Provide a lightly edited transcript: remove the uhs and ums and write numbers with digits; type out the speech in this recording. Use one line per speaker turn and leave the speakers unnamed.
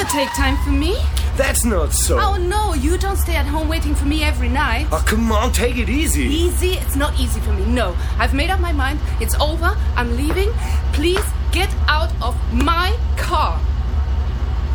take time for me.
That's not so.
Oh, no, you don't stay at home waiting for me every night.
Oh, come on, take it easy.
Easy? It's not easy for me, no. I've made up my mind. It's over. I'm leaving. Please get out of my car.